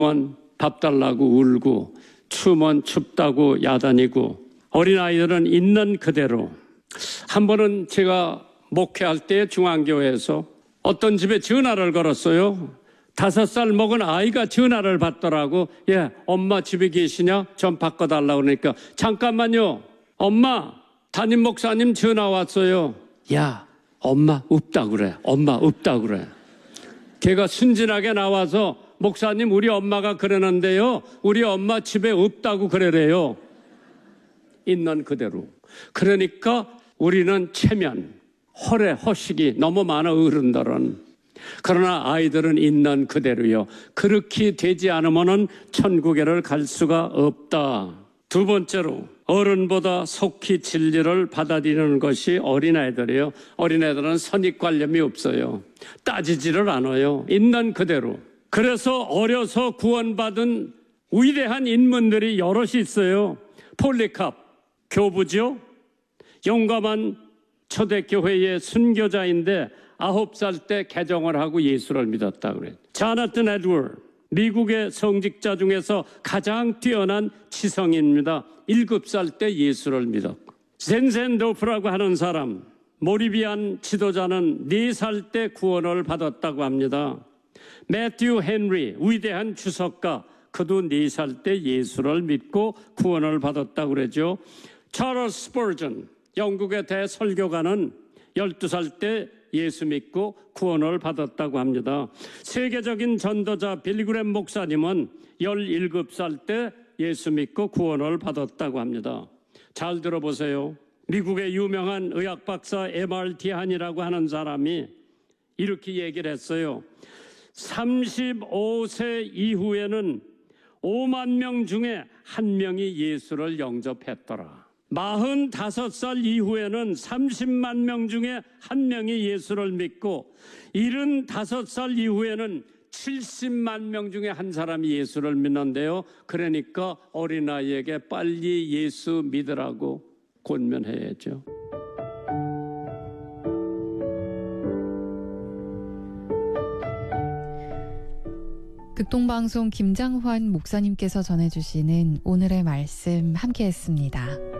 밥 달라고 울고 추우면 춥다고 야단이고 어린아이들은 있는 그대로. 한 번은 제가 목회할 때 중앙교회에서 어떤 집에 전화를 걸었어요. 5살 먹은 아이가 전화를 받더라고. 예, 엄마 집에 계시냐? 좀 바꿔달라고 그러니까 잠깐만요. 엄마, 담임 목사님 전화 왔어요. 야, 엄마 없다 그래. 엄마 없다 그래. 걔가 순진하게 나와서 목사님 우리 엄마가 그러는데요. 우리 엄마 집에 없다고 그러래요. 있는 그대로. 그러니까 우리는 체면, 허식이 너무 많아 어른들은. 그러나 아이들은 있는 그대로요. 그렇게 되지 않으면 천국에를 갈 수가 없다. 두 번째로 어른보다 속히 진리를 받아들이는 것이 어린아이들이에요. 어린아이들은 선입관념이 없어요. 따지지를 않아요. 있는 그대로. 그래서 어려서 구원받은 위대한 인물들이 여럿이 있어요. 폴리캅, 교부죠. 용감한 초대교회의 순교자인데 9살 때 개종을 하고 예수를 믿었다고 그래요. 자나튼 에드워드, 미국의 성직자 중에서 가장 뛰어난 지성인입니다. 7살 때 예수를 믿었고. 젠센도프라고 하는 사람, 모리비안 지도자는 4살 때 구원을 받았다고 합니다. 매튜 헨리, 위대한 주석가, 그도 4살 때 예수를 믿고 구원을 받았다고 그러죠. 찰스 스퍼전, 영국의 대설교가는 12살 때 예수 믿고 구원을 받았다고 합니다. 세계적인 전도자 빌리그램 목사님은 17살 때 예수 믿고 구원을 받았다고 합니다. 잘 들어보세요. 미국의 유명한 의학 박사 M.R. 디한이라고 하는 사람이 이렇게 얘기를 했어요. 35세 이후에는 5만 명 중에 1명이 예수를 영접했더라. 45살 이후에는 30만 명 중에 1명이 예수를 믿고 75살 이후에는 70만 명 중에 한 사람이 예수를 믿는데요. 그러니까 어린아이에게 빨리 예수 믿으라고 권면해야죠. 극동방송 김장환 목사님께서 전해주시는 오늘의 말씀 함께했습니다.